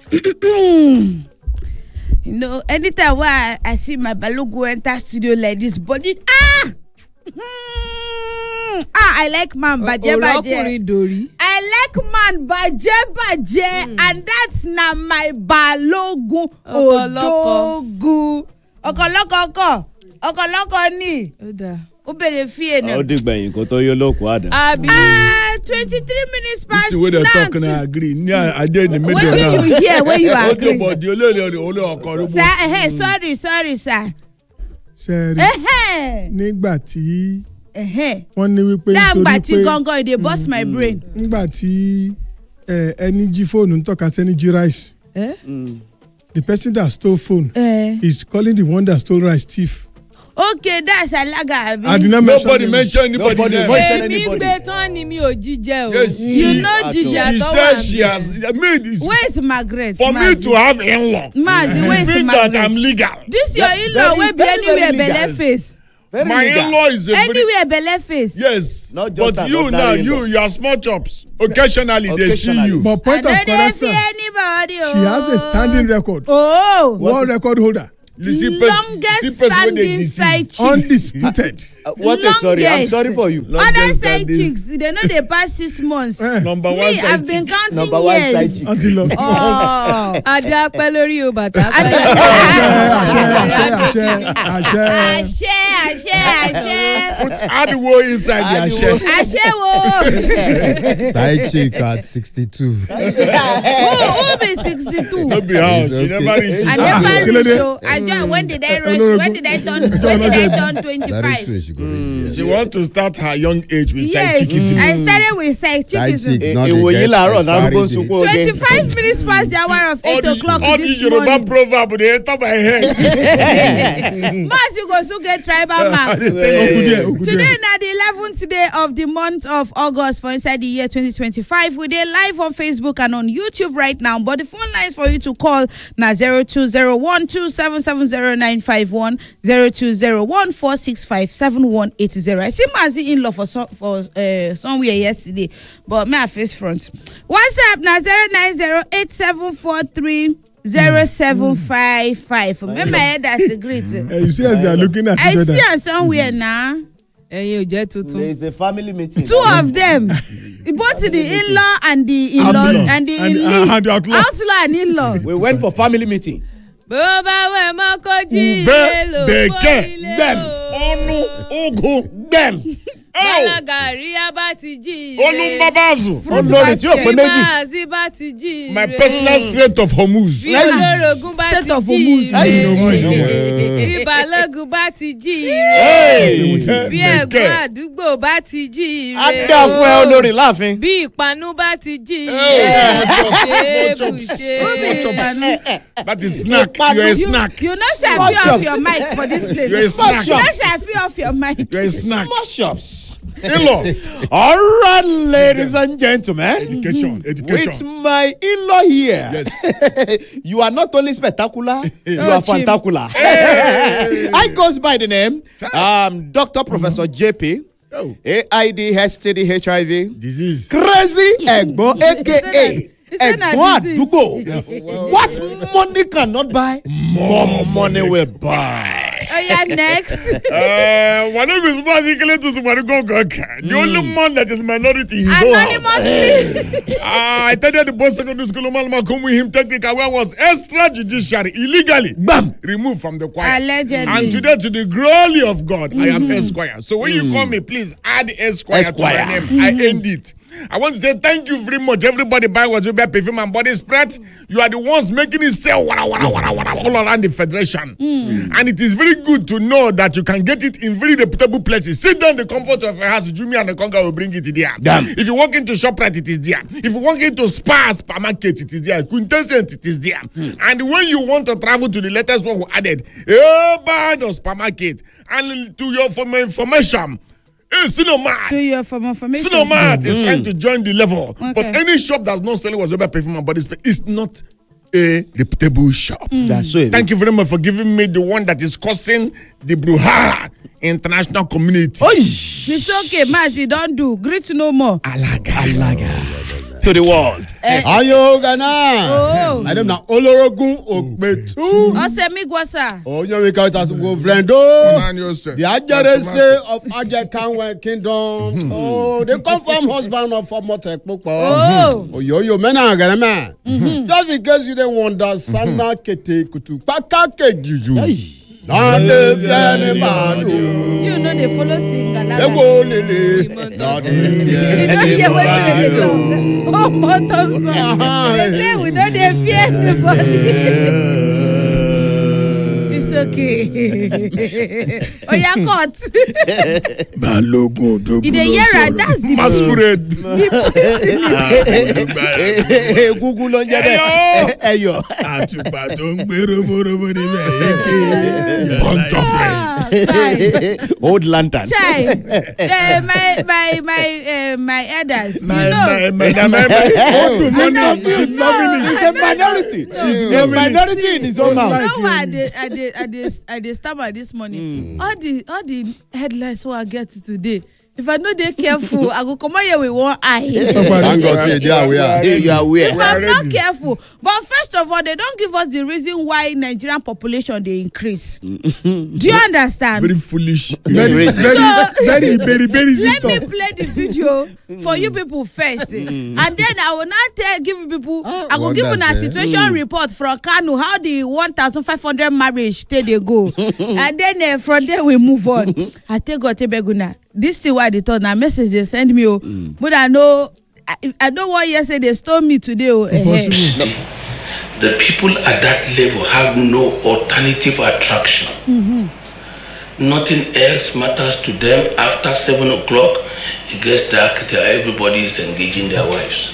You know, anytime where I see my Balogun enter studio like this, body I like man baje. I like man baje, and that's na my Balogun Odogu. Okoloko ni. O bere fie na. O de gbayin ko to yo loko ada. 23 minutes past. This is where they talk and I agree. Yeah, I did in the middle. What do you hear when you agree? Sir, sorry, sir. Sorry. Nígbà tí wọ́n ní wípé nígbà tí gangan dey burst my brain. Nígbà tí ẹni jí fóònù ń tọ́ka sẹ́ni jí rice. The person that stole phone is calling the one that stole rice thief. Okay, that's Alaga. I did not nobody mention anybody. Èmi gbé tán ni mi ò jíjẹ o. Yes, you know jíjẹ she said she has made it. Where is Margaret? For me to have in-law. Mazi, where is Margaret? Margaret? That I'm legal. This your in-law will be anywhere belle face. My in-law is a anywhere belle face. Yes, not just but you now, you are small chops. Occasionally they see you. But point of correction, anybody. She has a standing record. Oh, world record holder. Longest standing side chick. Undisputed. What is sorry? I'm sorry for you. Other side chicks, they know they pass 6 months. Number one side I've been counting Number one years. side chick. Oh. Adé apẹ́ lórí o bàtà. Àṣẹ. Put Adiwo inside the Ashe. Àṣẹ wo. Side chick at 62. Who be 62? No be house. You never reach. I never reach. So I just when did I rush? When did I turn 25? She want to start her young age with side Yes, chickism. I started with side chickism. 25 minutes past the hour of 8 o'clock all this these Yoruba morning. proverb they enter my head. Mas you go so get tribal mark. Today na the 11th day of the month of August for inside the year 2025. We dey live on Facebook and on YouTube right now. But the phone lines for you to call na 0201277091 0201465780. I see Mazi in law for somewhere yesterday, but me a face front. WhatsApp na 09087430755. Remember that's a great. You see as they are looking at I each other. see her somewhere now. Ẹ̀yin ò jẹ́ tuntun. There is a family meeting. 2 of them, both the in-law and the in-law and the in-law, and the outlaw. outlaw and in-law. We went for family meeting. Bó bá wẹ̀ mọ́ kó jí ilé lò fọ́ ilé o. Onu ogun gbem. Balagari bá ti jí ilé. Olumbabazu. Olórí tí ò pé méjì. Máàzí bá ti jí ilé. My personal Strait of Hormuz. Bí olórogún bá ti jí ilé. Bí Balógun bá ti jí ilé. Bí ẹ̀gbọ́n àdúgbò bá ti jí ilé. Á dá fún ẹ olórí láàfin. Bí ìpanu bá ti jí ilé. That is snack. You're a snack. You not say I feel off your mic for this place. You're a snack. You not say I feel off your mic. You're a snack. Small shops. In-law. All right, ladies and gentlemen. Education. With my in-law here. Yes. You are not only spectacular, you Oh, are fantacular. I goes by the name Dr. Professor JP. Oh. AID, STD, HIV. Disease. Crazy Egbo, aka It's not Egbo a disease. Adugo. What money cannot buy, more money will buy. Oh yeah, next. My name is Mazikele to Sumarugogoka. The only man that is minority in his whole house. Anonymously. I attended the boys secondary school Malmakum with him technical where was extrajudiciary illegally removed from the choir. Allegedly. And today to the glory of God, I am Esquire. So when you call me, please add Esquire to my name. I end it. I want to say thank you very much. Everybody buy Wazobia perfume and body spread. You are the ones making it sell all around the federation. And it is very good to know that you can get it in very reputable places. Sit down in the comfort of your house. Jimmy and the Conga will bring it there. Damn. If you walk into ShopRite, it is there. If you walk into Spa supermarket, it is there. Quintessence, it is there. And when you want to travel to the latest one we added, buy the supermarket. And to your information, Cinemat. To your form of information. Cinemat is trying to join the level. Okay. But any shop that's not selling Wazobia perfume and body spray is not a reputable shop. That's it. Thank you very much for giving me the one that is causing the brouhaha international community. It's okay, Mazi, don't do. Greet no more. Alaga. to the world. Ayo Ghana. My name na Olorogun Ogbetu. Osemi Gwasa. Oh, you make out as go friend. The Ajerese of Ajekanwe Kingdom. Oh, they come from husband of Motek Pokpo. Oh, yo, mena Ghana. Just in case you don't wonder, Sana Kete Kutu Paka Kejuju. You know they follow singer. You don't hear what they do. Oh, Motonso. They say we don't fear anybody. It's okay. Oh, you're caught. In the year, that's the masquerade. Google on your old lantern. My elders. She's a minority. She's a minority in his own house. You know why I stammer this morning? All the headlines I get today. If I know they're careful, I go come here with one eye. Thank God, say they are aware. You are aware. If I'm not careful, but first of all, they don't give us the reason why Nigerian population they increase. Do you understand? Very foolish. Very. Let me play the video for you people first, and then I will not give people. I will give you a situation report from Kanu how the 1,500 marriage they go, and then from there we move on. I tell God, Beguna. This is why they thought now message they send me, but I know what yesterday they stole me today. The people at that level have no alternative attraction. Nothing else matters to them after 7 o'clock. It gets dark. Everybody is engaging their wives,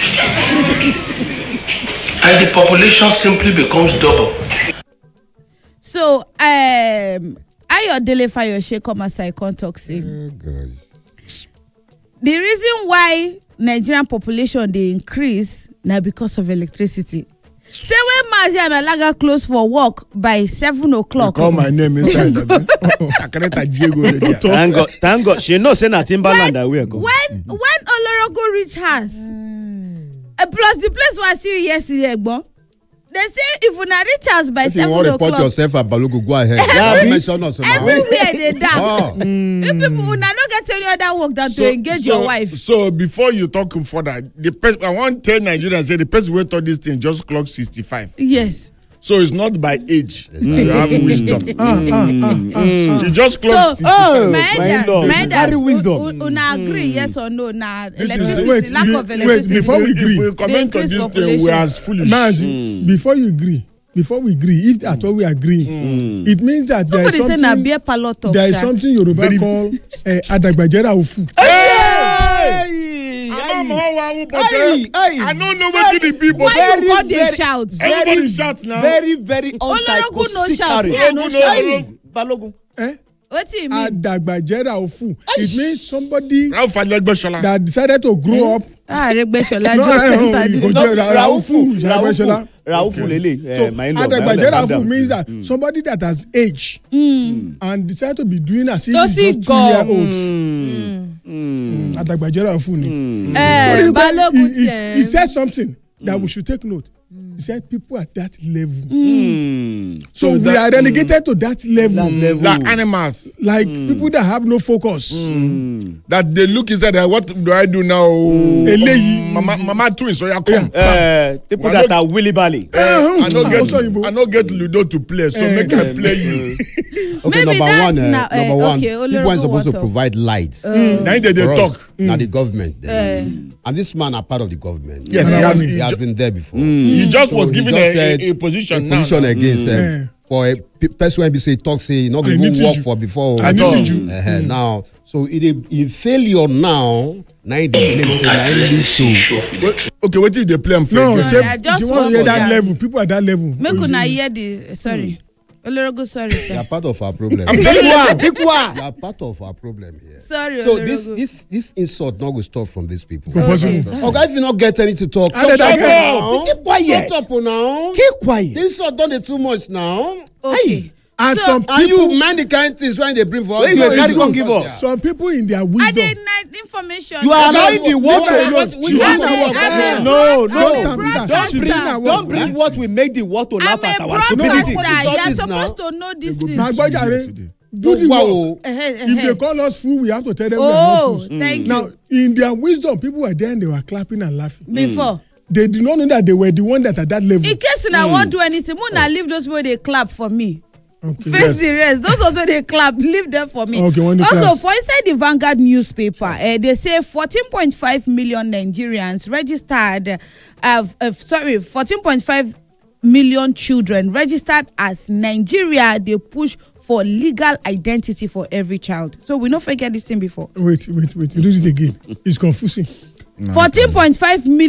and the population simply becomes double. So, Ayo Dele Fayose come aside talk say the reason why Nigerian population they increase now because of electricity. Say when Mazi and Alaga close for work by 7 o'clock. Call my name inside. Thank God. She knows say na Timberland that we go. When Olorogo reach house, plus the place where I see you yesterday, Egbo. They say if you not reach us by 7 o'clock. If you want to report yourself at Balogo, go ahead. Everywhere they down. If people will not get any other work than to engage your wife. So before you talk further, I want to tell Nigerians say the person who thought this thing just clocked 65. Yes. So it's not by age. You have wisdom. She just clocked 65. My wisdom. Una agree, yes or no? Nah, electricity, lack of electricity. Before we agree, if we comment on this thing, we are as foolish. Before we agree, if at all we agree, it means that there is something Yoruba call Adagbajera Ofu. I don't know what the people. Why you got they shout? Everybody shout now. Very Olorogun no shout. Balogun. What do you mean? Adagbajera Ofu. It means somebody that decided to grow up. Raufu Lele. So Adagbajera Ofu means that somebody that has age and decided to be doing as if he's just 2-year-old. Adagbajera Ofu. He said something that we should take note. He said people at that level. So we are relegated to that level. Like animals. Like people that have no focus. That they look inside, what do I do now? Mama too is so you come. People that are willy bally. I don't get Ludo to play, so make I play you. Okay, maybe number one. Okay, people are supposed to provide lights. Now they talk. Now the government. And this man are part of the government. Yes, he has been there before. He just was given a position. Position against for a person when we say talk say not going to work for before. I need you. Now, so it failure now. Now the blame say okay, what did they play? No, I just want to hear that level. People at that level. Make una hear the sorry. Olorogo, sorry, sir. You are part of our problem. I'm telling you, you are part of our problem here. Sorry, so Olorogo. this insult not going to stop from these people. Okay. Okay, if you not get anything to talk, Keep quiet. Keep quiet. Shut up now. Keep quiet. This insult done it too much now. Okay. And some people, and you mind the kind things when they bring for us. You can't give up. Some people in their wisdom. I did not information. You are allowing the water. Don't bring what we make the water laugh at our stupidity. You are supposed to know this thing. Do the work. If they call us fool, we have to tell them we are not fools. Thank you. Now, in their wisdom, people were there and they were clapping and laughing. Before. They did not know that they were the one that at that level. In case I won't do anything, Muna leave those people they clap for me. Okay. Face the rest. Those ones where they clap, leave them for me. Okay, also, for inside the Vanguard newspaper, they say 14.5 million Nigerians registered. 14.5 million children registered as Nigeria. They push for legal identity for every child. So we not forget this thing before. Wait. Read it again. It's confusing. 14.5 million.